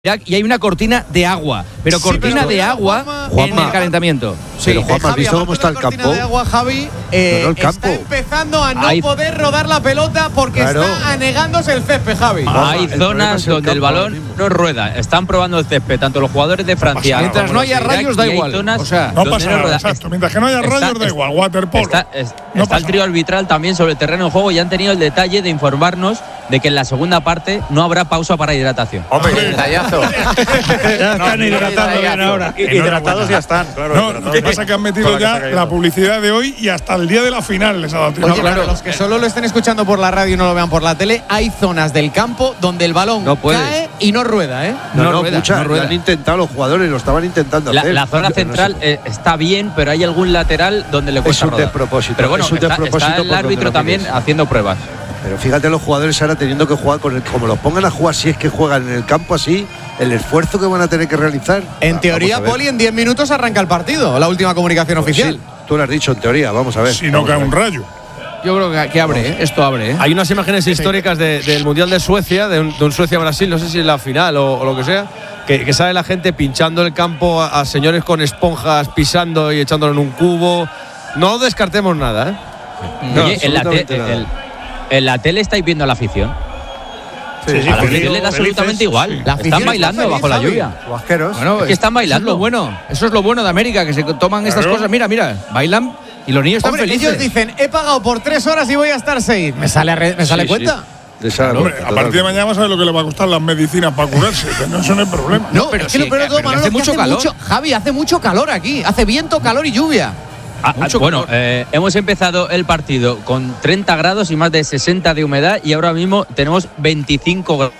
Y hay una cortina de agua, pero Sí, cortina pero de agua en el calentamiento. Sí, pero Juanma, ¿has visto cómo está el cortina campo? de agua, Javi, el campo. está empezando a no Hay- poder rodar la pelota porque Claro. está anegándose el césped, Javi. Hay el problema zonas es el donde el campo ahora balón mismo. no rueda. Están probando el césped, tanto los jugadores de Francia. Mientras como no los haya de Irak, rayos, da y hay igual. zonas O sea, No donde pasa nada, rueda. exacto. Mientras que no haya rayos, da igual. Waterpolo. Está No el pasa trío arbitral también sobre el terreno de juego y han tenido el detalle de informarnos de que en la segunda parte no habrá pausa para hidratación. Hombre, Detallazo. ya están hidratando bien ahora. Hidratados ya están, claro. No, lo que pasa es que han metido ya la publicidad de hoy y hasta el día de la final les ha dado tiempo. Oye, para los que solo lo estén escuchando por la radio y no lo vean por la tele, hay zonas del campo donde el balón No puede. cae y no rueda, ¿eh? No, rueda, muchas, no rueda. lo han intentado los jugadores, lo estaban intentando hacer. La zona No sé central cómo. está bien, pero hay algún lateral donde le Es cuesta un rodar. despropósito. Pero bueno, es un despropósito está por el donde árbitro lo también mires. haciendo pruebas. Pero fíjate los jugadores ahora teniendo que jugar con el, como los pongan a jugar, si es que juegan en el campo así, el esfuerzo que van a tener que realizar. En teoría, Vamos a ver. Poli, en 10 minutos arranca el partido, la última comunicación oficial. Sí, tú lo has dicho en teoría, vamos a ver. Si no Vamos cae a ver. un rayo. Yo creo que abre, ¿eh? Esto abre, ¿eh? Hay unas imágenes históricas del Mundial de Suecia, de un Suecia-Brasil, no sé si es la final o lo que sea, que sale la gente pinchando el campo a señores con esponjas, pisando y echándolo en un cubo. No descartemos nada, ¿eh? No, Oye, absolutamente nada. en la tele estáis viendo a la afición. Sí, A la felices, afición le da absolutamente igual. La afición Están está bailando feliz, bajo la Javi. lluvia. Guasqueros. Bueno, Es que están bailando. Eso es lo bueno. Eso es lo bueno de América, que se toman estas Claro. cosas. Mira, bailan y los niños están Hombre, felices. ellos dicen, he pagado por 3 horas y voy a estar 6. ¿Me sale Sí, cuenta? Les ha dado Hombre, cuenta, a partir de totalmente. mañana vas a ver lo que le va a costar las medicinas para curarse. Que no, eso no es problema. No, pero es que sí, lo peor de todo, pero Manolo, hace es que mucho calor. Javi, hace mucho calor aquí. Hace viento, calor y lluvia. Bueno, hemos empezado el partido con 30 grados y más de 60 de humedad y ahora mismo tenemos 25 grados.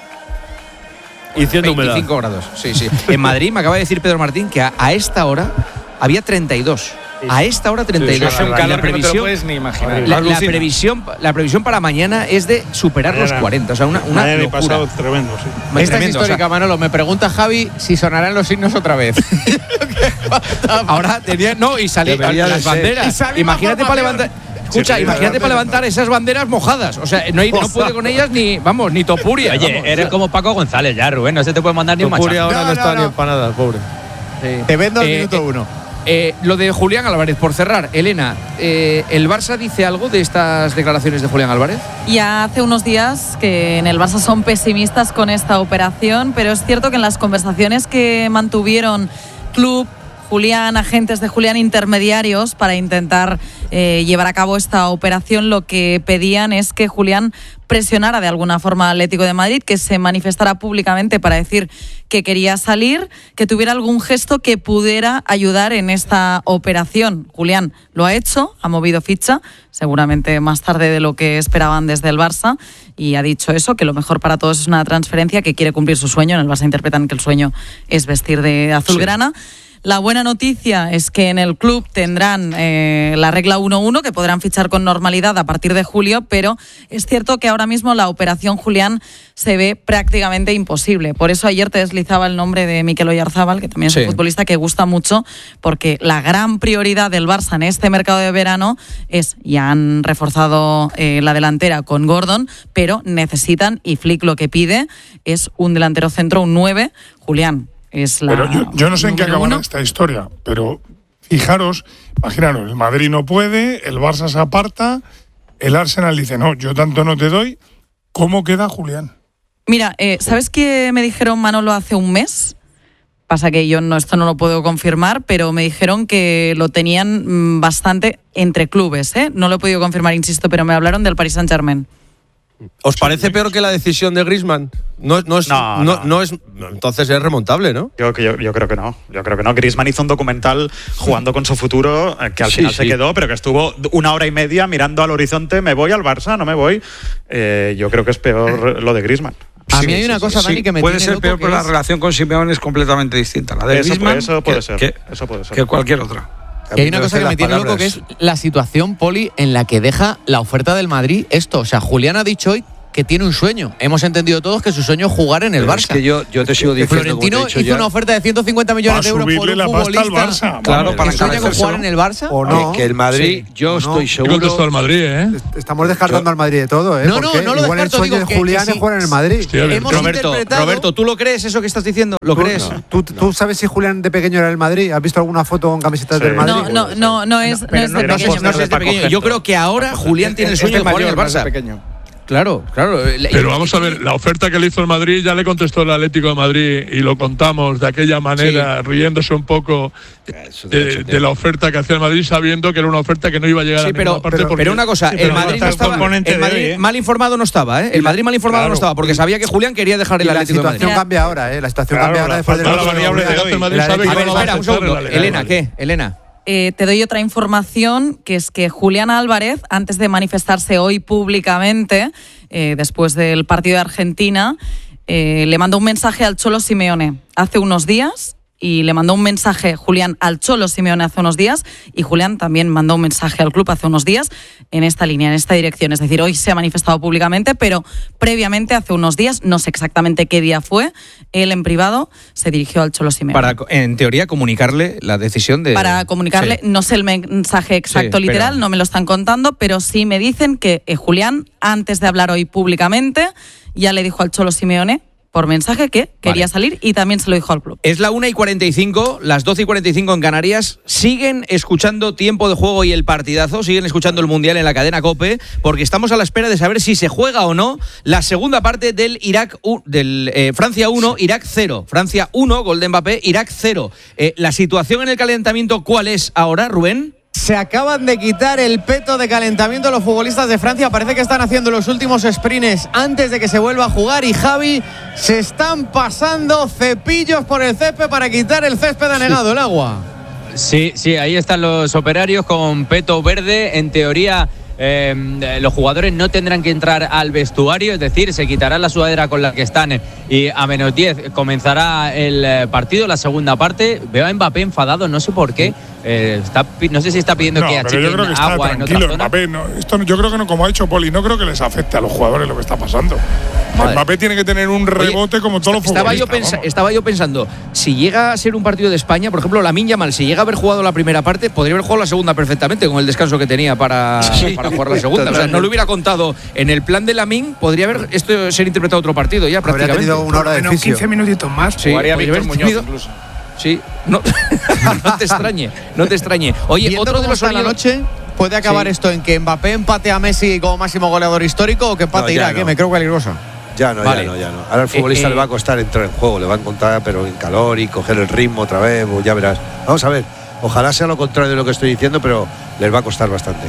Y 100 de humedad. 25 grados. Sí, sí. En Madrid me acaba de decir Pedro Martín que a esta hora había 32. A esta hora 32. Es un Y calor la que no te lo previsión, puedes ni imaginar. la previsión para mañana es de superar los 40. O sea, una Mañana he locura. pasado tremendo, sí. Esta es Tremendo, o sea, histórica, Manolo. Me pregunta Javi si sonarán los himnos otra vez. ahora tenía. No, y salían Debería de las ser. banderas. Y sale Imagínate una para formación. levantar. Escucha, imagínate para levantar esas banderas mojadas. O sea, no puede con ellas ni Topuria. Oye, vamos. eres como Paco González ya, Rubén. No se te puede mandar ni un Topuria machazo. ahora no, No, está no. ni empanada, pobre. Te vendo el Eh, minuto 1. Lo de Julián Álvarez, por cerrar, Elena, ¿el Barça dice algo de estas declaraciones de Julián Álvarez? Ya hace unos días que en el Barça son pesimistas con esta operación, pero es cierto que en las conversaciones que mantuvieron club, Julián, agentes de Julián intermediarios para intentar llevar a cabo esta operación, lo que pedían es que Julián presionara de alguna forma al Atlético de Madrid, que se manifestara públicamente para decir que quería salir, que tuviera algún gesto que pudiera ayudar en esta operación. Julián lo ha hecho, ha movido ficha, seguramente más tarde de lo que esperaban desde el Barça, y ha dicho eso, que lo mejor para todos es una transferencia, que quiere cumplir su sueño. En el Barça interpretan que el sueño es vestir de azulgrana. La buena noticia es que en el club tendrán la regla 1-1, que podrán fichar con normalidad a partir de julio, pero es cierto que ahora mismo la operación Julián se ve prácticamente imposible. Por eso ayer te deslizaba el nombre de Mikel Oyarzábal, que también es un futbolista que gusta mucho, porque la gran prioridad del Barça en este mercado de verano es, ya han reforzado la delantera con Gordon, pero necesitan, y Flick lo que pide es un delantero centro, un 9, Julián. Pero yo no sé en qué número acabará uno. esta historia, pero fijaros, imaginaros, el Madrid no puede, el Barça se aparta, el Arsenal dice, no, yo tanto no te doy. ¿Cómo queda Julián? Mira, ¿sabes qué me dijeron, Manolo, hace un mes? Pasa que yo esto no lo puedo confirmar, pero me dijeron que lo tenían bastante entre clubes, ¿eh? No lo he podido confirmar, insisto, pero me hablaron del Paris Saint-Germain. ¿Os parece peor que la decisión de Griezmann? No es, entonces es remontable, ¿no? Yo creo que no. Yo creo que no. Griezmann hizo un documental jugando con su futuro que al final se quedó, pero que estuvo 1 hora y media mirando al horizonte. ¿Me voy al Barça? ¿No me voy? Yo creo que es peor lo de Griezmann. A mí hay una cosa, Dani, que me puede tiene ser loco, peor, que pero la es- relación con Simeone es completamente distinta. La de Griezmann, Eso puede ser. Eso puede ser. que cualquier otra. Que hay una cosa que me tiene loco, que es la situación, Poli, en la que deja la oferta del Madrid esto. O sea, Julián ha dicho hoy que tiene un sueño. Hemos entendido todos que su sueño es jugar en el Barça. Es que yo te sigo diciendo. Florentino hizo una oferta de 150 millones de euros por un futbolista. Claro, para sueña con jugar en el Barça. O no. Que el Madrid, yo estoy seguro. Contestó al Madrid, Estamos descartando al Madrid de todo, No lo igual descarto, el sueño digo de Julián es jugar en el Madrid. Roberto, ¿tú lo crees eso que estás diciendo? ¿Lo crees? ¿Tú sabes si Julián de pequeño era el Madrid? ¿Has visto alguna foto con camisetas del Madrid? No es de pequeño. Yo creo que ahora Julián tiene el sueño de jugar en el Barça. Claro. Pero vamos a ver, la oferta que le hizo el Madrid ya le contestó el Atlético de Madrid y lo contamos de aquella manera, riéndose un poco de la oferta que hacía el Madrid, sabiendo que era una oferta que no iba a llegar a ninguna parte. Pero una cosa, el Madrid no estaba, mal informado no estaba, El Madrid mal informado no estaba, porque sabía que Julián quería dejar el Atlético de Madrid. La situación cambia ahora, La situación cambia ahora después de la variable de hoy. Espera un segundo. Elena, ¿qué? Elena. Te doy otra información, que es que Julián Álvarez, antes de manifestarse hoy públicamente, después del partido de Argentina, le mandó un mensaje al Cholo Simeone hace unos días. Y le mandó un mensaje Julián al Cholo Simeone hace unos días, y Julián también mandó un mensaje al club hace unos días en esta línea, en esta dirección. Es decir, hoy se ha manifestado públicamente, pero previamente, hace unos días, no sé exactamente qué día fue, él en privado se dirigió al Cholo Simeone. Para, en teoría, comunicarle la decisión de... Para comunicarle, no sé el mensaje exacto literal, no me lo están contando, pero sí me dicen que Julián, antes de hablar hoy públicamente, ya le dijo al Cholo Simeone por mensaje que quería salir, y también se lo dijo al club. Es la 1:45, las 12:45 en Canarias. Siguen escuchando Tiempo de Juego y el partidazo, siguen escuchando el Mundial en la cadena COPE, porque estamos a la espera de saber si se juega o no la segunda parte del Francia 1, Irak 0. Francia 1, gol de Mbappé, Irak 0. La situación en el calentamiento, ¿cuál es ahora, Rubén? Se acaban de quitar el peto de calentamiento los futbolistas de Francia. Parece que están haciendo los últimos sprints antes de que se vuelva a jugar. Y Javi, se están pasando cepillos por el césped para quitar el césped anegado, el agua. Sí, ahí están los operarios con peto verde. En teoría, los jugadores no tendrán que entrar al vestuario, es decir, se quitará la sudadera con la que están, y a menos 10 comenzará el partido, la segunda parte. Veo a Mbappé enfadado, no sé por qué. No sé si está pidiendo que achiquen agua en otra zona. Mbappé, yo creo que no, como ha hecho Poli, no creo que les afecte a los jugadores lo que está pasando. Mbappé tiene que tener un rebote como todos los futbolistas. Estaba yo pensando, si llega a ser un partido de España, por ejemplo, Lamine Yamal, si llega a haber jugado la primera parte, podría haber jugado la segunda perfectamente, con el descanso que tenía para jugar la segunda. O sea, no lo hubiera contado en el plan de Lamine, podría haber ser interpretado otro partido ya prácticamente. Habría tenido una hora de fisio. 15 minutitos más. Sí, jugaría Víctor Muñoz incluso. Sí, no te extrañe. Oye, otro de los de la noche puede acabar esto en que Mbappé empate a Messi como máximo goleador histórico, o que empate Irak, me creo cualquier cosa. Ya no. Ahora al futbolista le va a costar entrar en juego, le va a encontrar pero en calor y coger el ritmo otra vez, pues ya verás. Vamos a ver, ojalá sea lo contrario de lo que estoy diciendo, pero les va a costar bastante.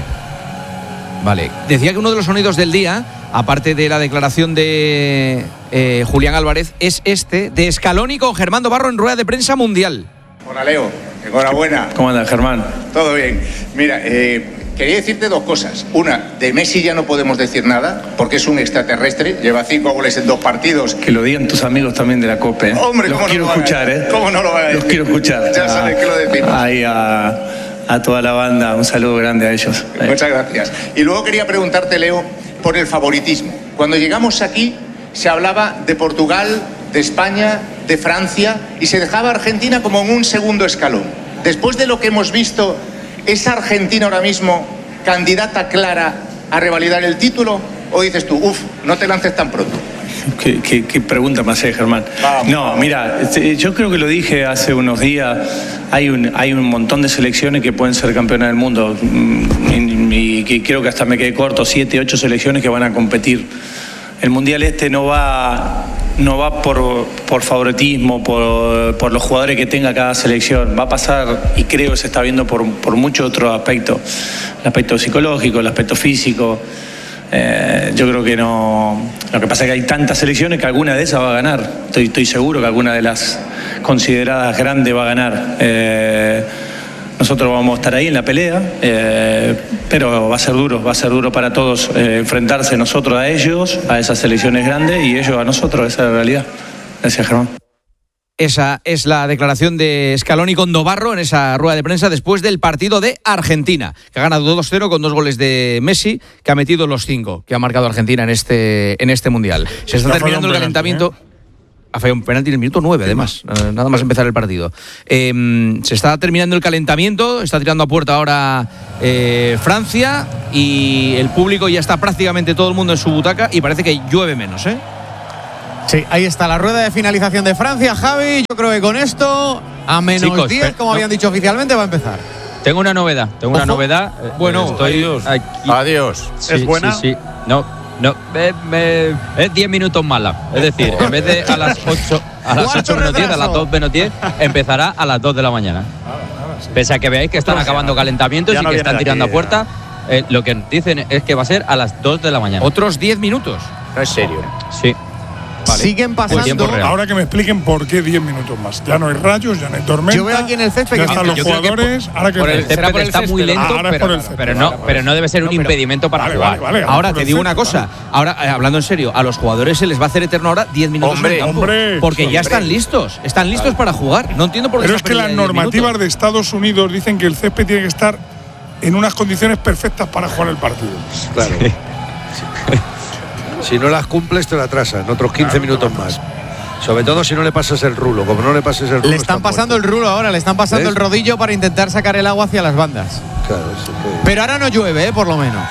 Vale, decía que uno de los sonidos del día, aparte de la declaración de Julián Álvarez, es este de Scaloni con Germán Barro en rueda de prensa mundial. Hola Leo, enhorabuena. ¿Cómo andas, Germán? Todo bien. Mira, quería decirte dos cosas. Una, de Messi ya no podemos decir nada, porque es un extraterrestre, lleva 5 goles en 2 partidos. Que lo digan tus amigos también de la COPE. Hombre, los quiero escuchar, ¿Cómo no lo van a decir? Los quiero escuchar. Ya sabes que lo decimos. Ahí a toda la banda, un saludo grande a ellos. Muchas gracias. Y luego quería preguntarte, Leo, por el favoritismo. Cuando llegamos aquí se hablaba de Portugal, de España, de Francia, y se dejaba a Argentina como en un segundo escalón. Después de lo que hemos visto, ¿es Argentina ahora mismo candidata clara a revalidar el título? ¿O dices tú, no te lances tan pronto? ¿Qué pregunta me hace, Germán? Vamos. No, mira, yo creo que lo dije hace unos días. Hay un montón de selecciones que pueden ser campeonas del mundo, y que creo que hasta me quedé corto, 7, 8 selecciones que van a competir. El Mundial no va por favoritismo, por los jugadores que tenga cada selección. Va a pasar, y creo que se está viendo por muchos otros aspectos. El aspecto psicológico, el aspecto físico. Yo creo que no. Lo que pasa es que hay tantas selecciones que alguna de esas va a ganar. Estoy seguro que alguna de las consideradas grandes va a ganar. Nosotros vamos a estar ahí en la pelea, pero va a ser duro para todos enfrentarse nosotros a ellos, a esas selecciones grandes, y ellos a nosotros. Esa es la realidad. Gracias, Germán. Esa es la declaración de Scaloni con Novarro en esa rueda de prensa después del partido de Argentina, que ha ganado 2-0 con 2 goles de Messi, que ha metido los 5 que ha marcado Argentina en este Mundial. Se está terminando el calentamiento. Ha fallado un penalti en el minuto 9, además, nada más empezar el partido. Se está terminando el calentamiento, está tirando a puerta ahora Francia, y el público ya está prácticamente todo el mundo en su butaca y parece que llueve menos, ¿eh? Sí, ahí está la rueda de finalización de Francia, Javi. Yo creo que con esto, a menos Chicos, 10, como habían dicho oficialmente, va a empezar. Tengo una novedad. Bueno, estoy aquí. Adiós. Sí, ¿Es buena? Sí. No. Es 10 minutos mala. Es decir, en vez de a las 8 menos 10, a las 2 menos 10, empezará a las 2 de la mañana. Pese a que veáis que están acabando calentamientos y que están tirando a puerta, lo que dicen es que va a ser a las 2 de la mañana. Otros 10 minutos. No es serio. Sí. Vale. Siguen pasando. Ahora que me expliquen por qué 10 minutos más. Ya no hay rayos, ya no hay tormenta. Yo veo aquí en el césped ya que están los jugadores. Ahora que por el césped está muy lento, pero no debe ser un impedimento para jugar. Vale, ahora te digo una cosa. Ahora, hablando en serio, a los jugadores se les va a hacer eterno ahora 10 minutos en el campo. Porque ya están listos. Están listos para jugar. No entiendo por qué. Pero es que las normativas de Estados Unidos dicen que el césped tiene que estar en unas condiciones perfectas para jugar el partido. Claro. Si no las cumples, te la atrasan otros 15 minutos más. Sobre todo si no le pasas el rulo. Como no le pases el rulo. Le están pasando el rulo ahora, le están pasando el rodillo para intentar sacar el agua hacia las bandas. Claro, sí que... Pero ahora no llueve, por lo menos.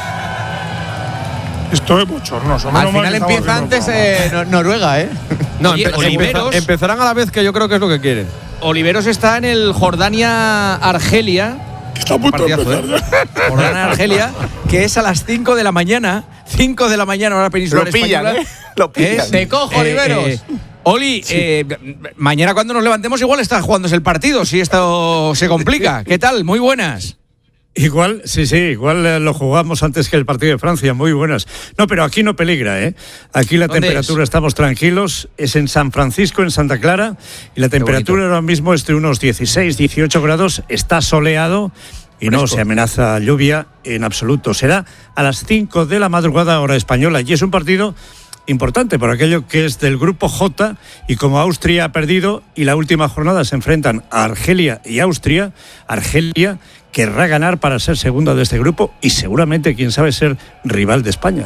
Esto es bochornoso. Al final empieza antes Noruega, ¿eh? No, Oliveros empezarán a la vez, que yo creo que es lo que quieren. Oliveros está en el Jordania-Argelia. Está a punto de empezar ya. Jordania-Argelia, que es a las 5 de la mañana. 5 de la mañana, hora peninsular española. Lo pillan. Te cojo, Oliveros. Oli, mañana cuando nos levantemos igual está jugándose el partido, si esto se complica. ¿Qué tal? Muy buenas. Igual, sí, igual lo jugamos antes que el partido de Francia, muy buenas. No, pero aquí no peligra, ¿eh? Aquí la temperatura, estamos tranquilos, es en San Francisco, en Santa Clara, y la temperatura ahora mismo es de unos 16, 18 grados, está soleado y no se amenaza lluvia en absoluto. Será a las 5 de la madrugada hora española, y es un partido importante por aquello que es del grupo J, y como Austria ha perdido y la última jornada se enfrentan a Argelia y Austria, Argelia querrá ganar para ser segunda de este grupo y seguramente, quién sabe, ser rival de España.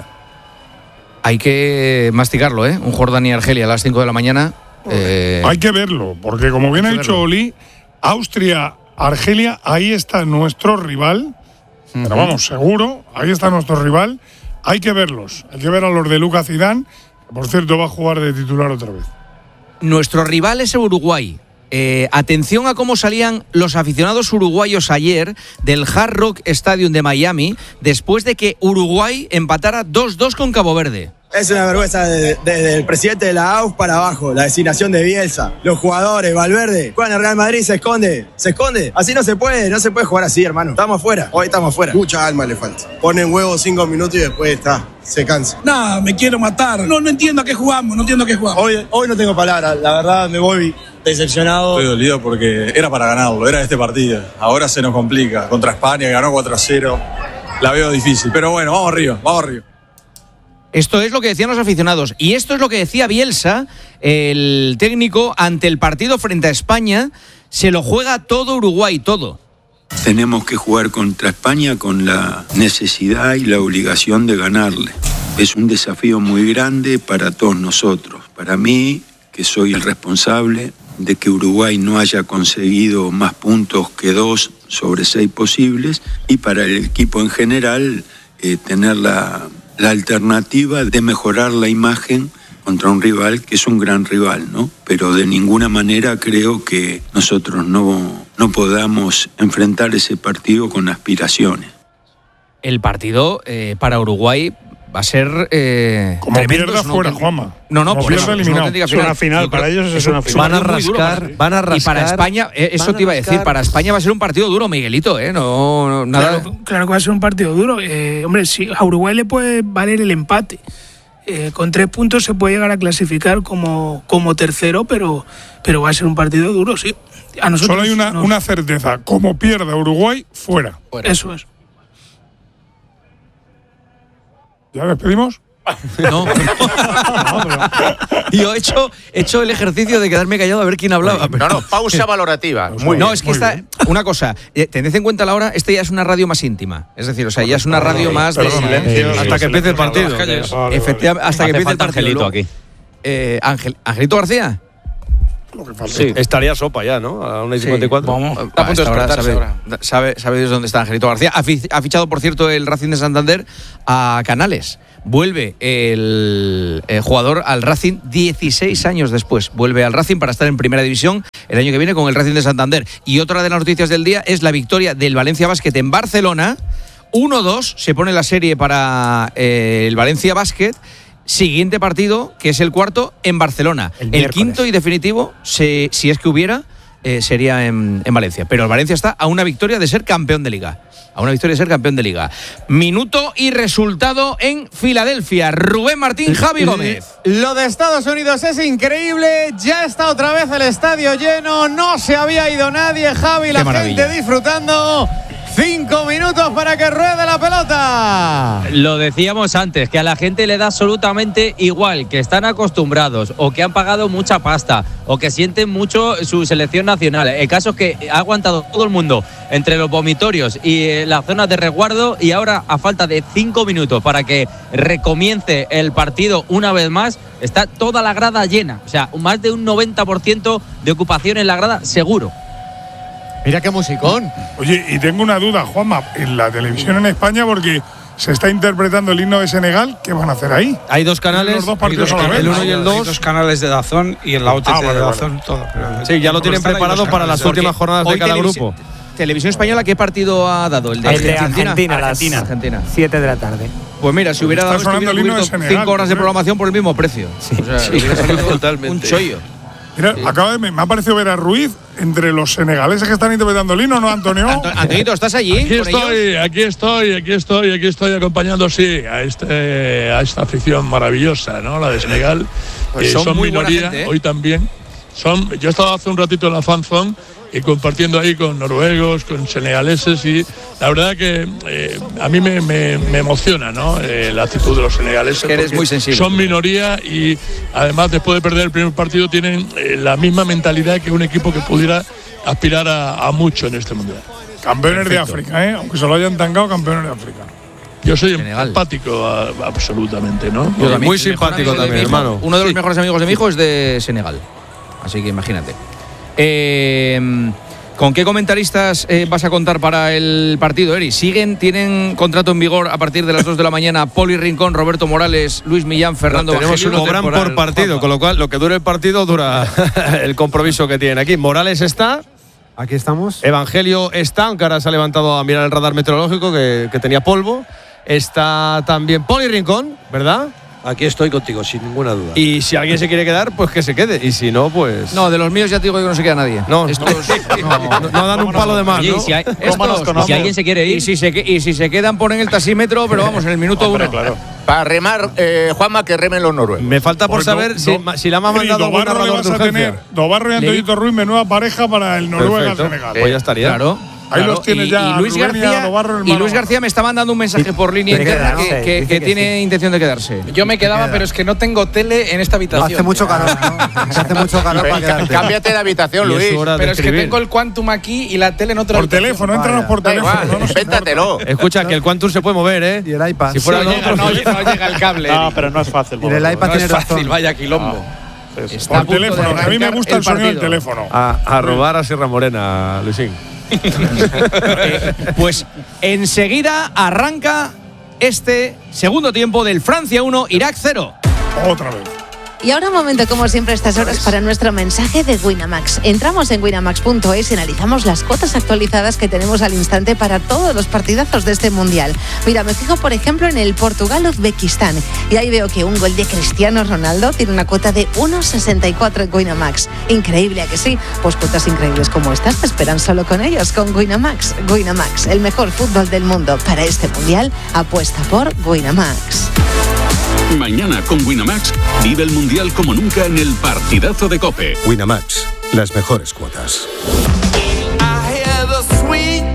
Hay que masticarlo, ¿eh? Un Jordania-Argelia a las 5 de la mañana. Hay que verlo, porque como bien ha dicho Oli, Austria-Argelia, ahí está nuestro rival. Pero vamos, seguro, ahí está nuestro rival. Hay que verlos. Hay que ver a los de Lucas Zidane, que por cierto va a jugar de titular otra vez. Nuestro rival es Uruguay. Atención a cómo salían los aficionados uruguayos ayer del Hard Rock Stadium de Miami después de que Uruguay empatara 2-2 con Cabo Verde. Es una vergüenza desde el presidente de la AUF para abajo, la designación de Bielsa, los jugadores, Valverde, juegan en el Real Madrid, se esconde, así no se puede jugar así, hermano, estamos afuera, hoy estamos afuera. Mucha alma le falta, ponen huevos 5 minutos y después se cansa. Nada, me quiero matar, no entiendo a qué jugamos, Hoy no tengo palabras, la verdad me voy decepcionado. Estoy dolido porque era para ganarlo, era este partido, ahora se nos complica, contra España ganó 4-0, la veo difícil, pero bueno, vamos arriba. Esto es lo que decían los aficionados. Y esto es lo que decía Bielsa, el técnico, ante el partido frente a España. Se lo juega todo Uruguay, todo. Tenemos que jugar contra España con la necesidad y la obligación de ganarle. Es un desafío muy grande para todos nosotros. Para mí, que soy el responsable de que Uruguay no haya conseguido más puntos que 2 sobre 6 posibles. Y para el equipo en general, tener la alternativa de mejorar la imagen contra un rival que es un gran rival, ¿no? Pero de ninguna manera creo que nosotros no podamos enfrentar ese partido con aspiraciones. El partido para Uruguay va a ser como pierda fuera, Juanma. No, por eso es una final. Para ellos es una final. Van a rascar. Y para España, eso te iba a decir, para España va a ser un partido duro, Miguelito, no nada. Claro que va a ser un partido duro. Hombre, si a Uruguay le puede valer el empate. Con 3 puntos se puede llegar a clasificar como tercero, pero va a ser un partido duro, sí. A nosotros solo hay una certeza: como pierda Uruguay, fuera. Eso es. ¿Ya despedimos? No. Yo he hecho el ejercicio de quedarme callado a ver quién hablaba. Pero... No, pausa valorativa. Es que esta, una cosa, tened en cuenta la hora, ya es una radio más íntima. Es decir, ya es una radio más de silencio. Hasta que empiece el partido. Efectivamente, hasta que empiece el partido. Angelito aquí. ¿Angelito García? Sí, estaría sopa ya, ¿no? A 1:54. Vamos, a punto de despertarse. Sabe Dios dónde está Angelito García. Ha fichado, por cierto, el Racing de Santander a Canales. Vuelve el jugador al Racing 16 años después. Vuelve al Racing para estar en Primera División el año que viene con el Racing de Santander. Y otra de las noticias del día es la victoria del Valencia Basket en Barcelona. 1-2 se pone la serie para el Valencia Basket. Siguiente partido, que es el cuarto, en Barcelona. El quinto y definitivo, si es que hubiera, sería en Valencia. Pero el Valencia está a una victoria de ser campeón de Liga. Minuto y resultado en Filadelfia. Rubén Martín, Javi Gómez. Lo de Estados Unidos es increíble. Ya está otra vez el estadio lleno. No se había ido nadie, Javi. La gente disfrutando. 5 minutos para que ruede la pelota. Lo decíamos antes, que a la gente le da absolutamente igual, que están acostumbrados o que han pagado mucha pasta o que sienten mucho su selección nacional. El caso es que ha aguantado todo el mundo entre los vomitorios y las zonas de resguardo, y ahora, a falta de 5 minutos para que recomience el partido una vez más, está toda la grada llena. O sea, más de un 90% de ocupación en la grada seguro. Mira qué musicón. Oye, y tengo una duda, Juanma, en la televisión en España, porque se está interpretando el himno de Senegal, ¿qué van a hacer ahí? Hay dos canales, los dos partidos a la vez, el 1 y el 2. Hay 2 canales de DAZN y en la OTT de DAZN todo. Pero sí, ya lo tienen preparado para las últimas jornadas de cada grupo. Televisión Española, ¿qué partido ha dado? El de Argentina. 7 de la tarde. Pues mira, si hubiera dado 5 horas de programación por el mismo precio. Sí, hubiera salido totalmente un chollo. Mira, me ha parecido ver a Ruiz entre los senegaleses que están interpretando el hino, ¿no, Antonio? Antonito, ¿estás allí? Aquí estoy acompañando, sí, a esta afición maravillosa, ¿no? La de Senegal. Pues son minoría, gente, ¿eh? Hoy también. Yo he estado hace un ratito en la Fan Zone y compartiendo ahí con noruegos, con senegaleses, y la verdad que a mí me emociona, ¿no? La actitud de los senegaleses. Que eres muy sensible. Son minoría y además, después de perder el primer partido, tienen la misma mentalidad que un equipo que pudiera aspirar a mucho en este mundial. Campeones de África, aunque se lo hayan tangado, campeones de África. Yo soy empático absolutamente, ¿no? Yo muy simpático también, hermano. Uno de los mejores amigos de mi hijo es de Senegal. Así que imagínate. ¿Con qué comentaristas vas a contar para el partido, Eri? ¿Tienen contrato en vigor a partir de las 2 de la mañana Poli Rincón, Roberto Morales, Luis Millán, Fernando Evangelio? Cobran por partido, con lo cual lo que dure el partido dura el compromiso que tienen aquí. Morales está. Aquí estamos. Evangelio está, aunque ahora se ha levantado a mirar el radar meteorológico que tenía polvo. Está también Poli Rincón, ¿verdad? Aquí estoy contigo, sin ninguna duda. Y si alguien se quiere quedar, pues que se quede. Y si no, pues. No, de los míos ya te digo que no se queda nadie. No dan un palo de más. Oye, ¿no? Si alguien se quiere ir. Y si se quedan, ponen el taxímetro, pero vamos, en el minuto 1. Claro. Para remar, Juanma, que remen los noruegos. Me falta por saber si la ha mandado algún narrador de urgencia. Dobarro y Antonito Ruiz, menueva pareja para el Noruega-Senegal. Pues ya estaría. Claro. Ahí los tienes ya. Y Luis García me está mandando un mensaje por línea interna que tiene intención de quedarse. Yo me quedaba, pero es que no tengo tele en esta habitación. Hace mucho calor, ¿no? Hace mucho calor para quedarte. Cámbiate de habitación, Luis. Pero es que tengo el Quantum aquí y la tele en otra habitación. Por teléfono, entranos por teléfono. Invéntatelo. Escucha, que el Quantum se puede mover, ¿eh? Y el iPad. Si fuera no llega el cable. No, pero no es fácil. Y el iPad tiene razón. Fácil, vaya quilombo. Por teléfono, a mí me gusta el sonido del teléfono. A robar a Sierra Morena, Luisín. Pues enseguida arranca este segundo tiempo del Francia 1, Irak 0. Otra vez. Y ahora un momento, como siempre, a estas horas para nuestro mensaje de Winamax. Entramos en winamax.es y analizamos las cuotas actualizadas que tenemos al instante para todos los partidazos de este Mundial. Mira, me fijo, por ejemplo, en el Portugal-Uzbekistán. Y ahí veo que un gol de Cristiano Ronaldo tiene una cuota de 1,64 en Winamax. Increíble, ¿a que sí? Pues cuotas increíbles como estas te esperan solo con ellos, con Winamax. Winamax, el mejor fútbol del mundo. Para este Mundial, apuesta por Winamax. Mañana con Winamax vive el Mundial como nunca en el partidazo de COPE. Winamax, las mejores cuotas. I hear the sweet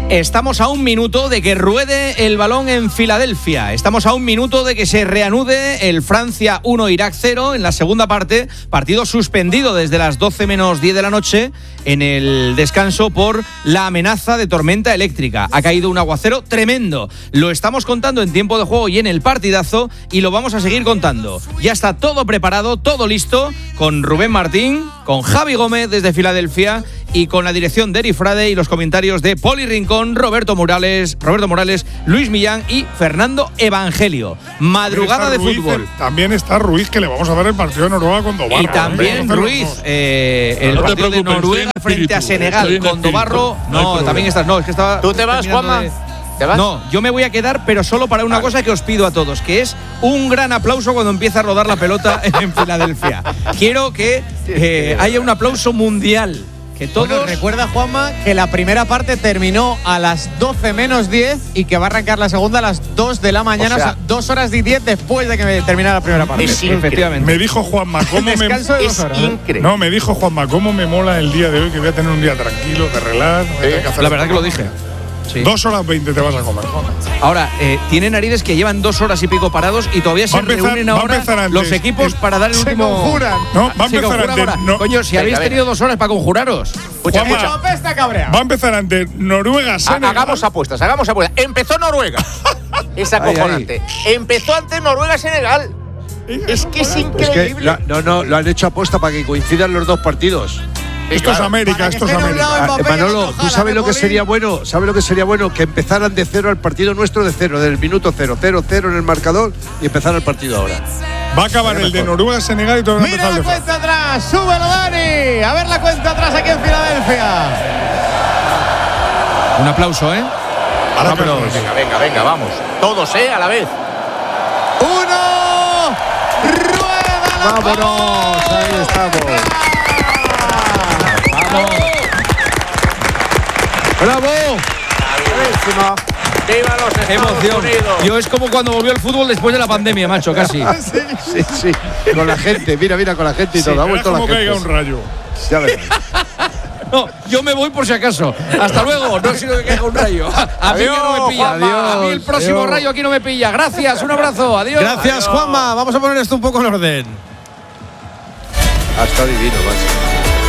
Estamos a un minuto de que ruede el balón en Filadelfia. Estamos a un minuto de que se reanude el Francia 1, Irak 0 en la segunda parte. Partido suspendido desde las 12 menos 10 de la noche en el descanso por la amenaza de tormenta eléctrica. Ha caído un aguacero tremendo. Lo estamos contando en tiempo de juego y en el partidazo y lo vamos a seguir contando. Ya está todo preparado, todo listo, con Rubén Martín, con Javi Gómez desde Filadelfia y con la dirección de Eri Frade y los comentarios de Poli Rincón, Roberto Morales, Luis Millán y Fernando Evangelio. Madrugada de fútbol. También está Ruiz, que le vamos a ver el partido de Noruega con Dobarro. Y también Ruiz, el partido de Noruega frente a Senegal con Dobarro. No, también estás. No, es que estaba. ¿Tú te vas, Juanma? ¿Te vas? No, yo me voy a quedar, pero solo para una cosa que os pido a todos, que es un gran aplauso cuando empieza a rodar la pelota en Filadelfia. Quiero que haya un aplauso mundial. Que todos... Bueno, recuerda, Juanma, que la primera parte terminó a las 12 menos 10 y que va a arrancar la segunda a las 2 de la mañana, o sea 2 horas y 10 después de que terminara la primera parte. Efectivamente. Me dijo Juanma, ¿cómo me... Descanso de 2 horas. Increíble. No, me dijo Juanma, ¿cómo me mola el día de hoy? Que voy a tener un día tranquilo, de relax. La verdad que lo dije. Sí. 2 horas 20 te vas a comer. Ahora, tienen narices que llevan 2 horas y pico parados y todavía se reúnen ahora los equipos para dar el último. Se conjuran. No, va a empezar antes. No. Coño, si habéis tenido 2 horas para conjuraros. Va a empezar antes Noruega, Senegal. Hagamos apuestas. Empezó Noruega. Es acojonante. Empezó antes Noruega-Senegal. Es que es increíble. Es que lo han hecho aposta para que coincidan los dos partidos. Esto es América, esto es América. Manolo, ¿tú sabes lo que sería bueno? ¿Sabes lo que sería bueno? Que empezaran de cero el partido nuestro de cero, del minuto 0, 0-0 en el marcador y empezar el partido ahora. Va a acabar el de Noruega, Senegal y todo el Mira la cuenta atrás, súbelo, Dani. A ver la cuenta atrás aquí en Filadelfia. Un aplauso, ¿eh? Vámonos. Venga, vamos. Todos, a la vez. 1. Rueda. Vámonos, ahí estamos. ¡Bravo! ¡Bravísimo! ¡Viva los Estados Unidos! Yo es como cuando volvió el fútbol después de la pandemia, macho, casi. Sí. Con la gente, mira con la gente y todo. Ha vuelto la gente. Caiga un rayo. Ya verás. No, yo me voy por si acaso. Hasta luego. No sirve que caiga un rayo. A mí ya no me pilla. A mí el próximo rayo aquí no me pilla. Gracias, un abrazo. Adiós. Gracias, Juanma. Vamos a poner esto un poco en orden. Está divino, macho.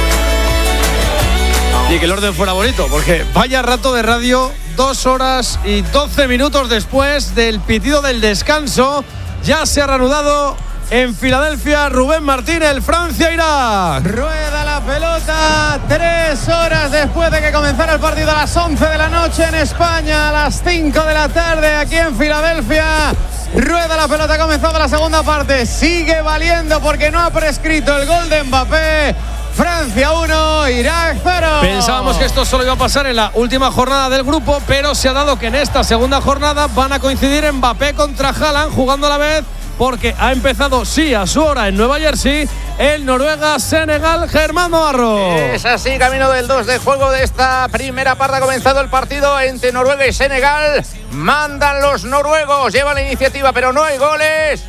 Y que el orden fuera bonito, porque vaya rato de radio, 2 horas y 12 minutos después del pitido del descanso, ya se ha reanudado en Filadelfia Rubén Martín, el Francia-Irak. Rueda la pelota 3 horas después de que comenzara el partido a las 11 de la noche en España, a las 5 de la tarde aquí en Filadelfia. Rueda la pelota, ha comenzado la segunda parte, sigue valiendo porque no ha prescrito el gol de Mbappé. Francia 1, Irak 0. Pensábamos que esto solo iba a pasar en la última jornada del grupo, pero se ha dado que en esta segunda jornada van a coincidir Mbappé contra Haaland jugando a la vez, porque ha empezado, sí, a su hora en Nueva Jersey, el Noruega-Senegal. Germán Navarro. Es así, camino del 2 de juego de esta primera parte. Ha comenzado el partido entre Noruega y Senegal. Mandan los noruegos, llevan la iniciativa, pero no hay goles.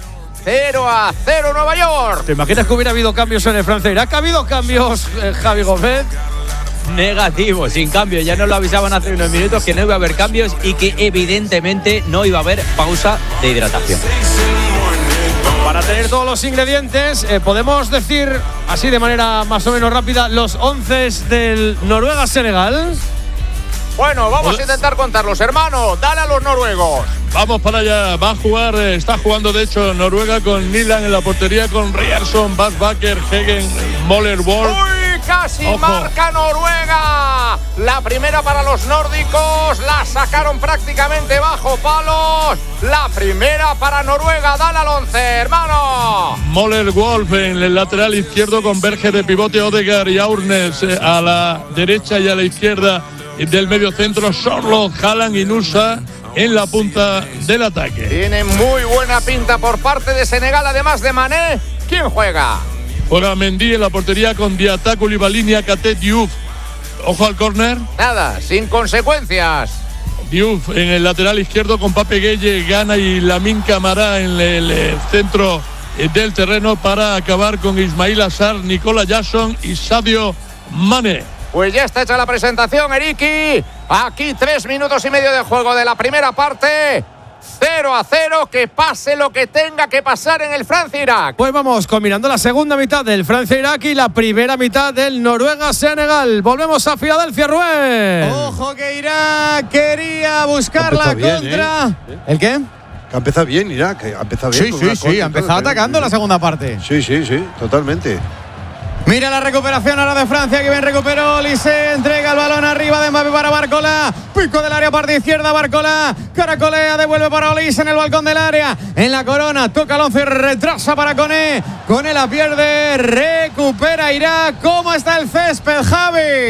0-0 Nueva York. ¿Te imaginas que hubiera habido cambios en el Francia-Irak? ¿Ha habido cambios, Javi Gómez? Negativo, sin cambio. Ya nos lo avisaban hace unos minutos que no iba a haber cambios y que evidentemente no iba a haber pausa de hidratación. Para tener todos los ingredientes, podemos decir, así de manera más o menos rápida, los 11 del Noruega-Senegal. Bueno, vamos a intentar contarlos, hermano. Dale a los noruegos. Vamos para allá. Va a jugar, está jugando de hecho Noruega con Nyland en la portería, con Ryerson, Bakker, Hegen, Moller, Wolf. ¡Uy! Casi marca Noruega. La primera para los nórdicos. La sacaron prácticamente bajo palos. La primera para Noruega. Dale al 11, hermano. Moller, Wolf en el lateral izquierdo con Berger de pivote, Odegaard y Aurnes a la derecha y a la izquierda del medio centro, Sorloth, Haaland y Nusa en la punta del ataque. Tiene muy buena pinta por parte de Senegal, además de Mané. ¿Quién juega? Juega Mendy en la portería con Diatta, Koulibaly, Niakhaté, Diouf. Ojo al córner. Nada, sin consecuencias. Diouf en el lateral izquierdo con Pape Gueye, Gana y Lamine Camara en el centro del terreno para acabar con Ismail Assar, Nicolas Jackson y Sadio Mané. Pues ya está hecha la presentación, Eriki. Aquí 3 minutos y medio de juego de la primera parte. 0-0, que pase lo que tenga que pasar en el Francia-Irak. Pues vamos combinando la segunda mitad del Francia-Irak y la primera mitad del Noruega-Senegal. Volvemos a Filadelfia, Rubén. Ojo que Irak quería buscar la contra. ¿El qué? Que ha empezado bien Irak, ha empezado bien. Sí, ha empezado atacando la segunda parte. Sí, totalmente. Mira la recuperación ahora de Francia, que bien recuperó Olise, entrega el balón arriba de Mbappé para Barcola, pico del área parte izquierda, Barcola, caracolea, devuelve para Olise en el balcón del área, en la corona, toca Alonso y retrasa para Koné la pierde, recupera Irak. ¿Cómo está el césped, Javi?